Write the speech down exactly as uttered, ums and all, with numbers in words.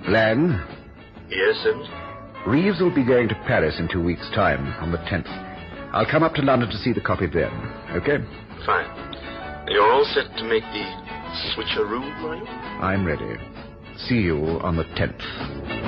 Lang? Yes, Sims? Reeves will be going to Paris in two weeks' time, on the tenth. I'll come up to London to see the copy then. Okay? Fine. You're all set to make the switcheroo, are you? I'm ready. See you on the tenth.